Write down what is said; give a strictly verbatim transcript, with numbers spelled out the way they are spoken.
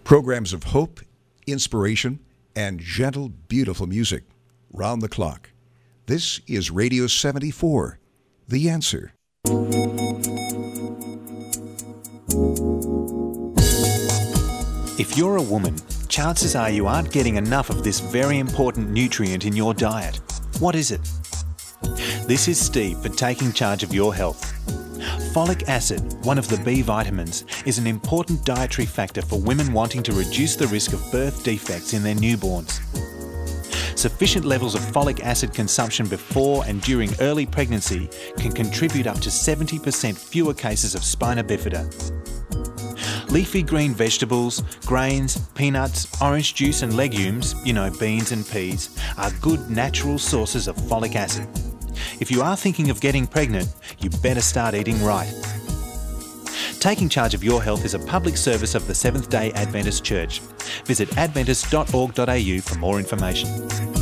Programs of hope, inspiration, and gentle, beautiful music round the clock. This is Radio seventy-four, The Answer. If you're a woman, chances are you aren't getting enough of this very important nutrient in your diet. What is it? This is Steve for Taking Charge of Your Health. Folic acid, one of the B vitamins, is an important dietary factor for women wanting to reduce the risk of birth defects in their newborns. Sufficient levels of folic acid consumption before and during early pregnancy can contribute up to seventy percent fewer cases of spina bifida. Leafy green vegetables, grains, peanuts, orange juice and legumes, you know, beans and peas, are good natural sources of folic acid. If you are thinking of getting pregnant, you better start eating right. Taking Charge of Your Health is a public service of the Seventh-day Adventist Church. Visit adventist dot org dot a u for more information.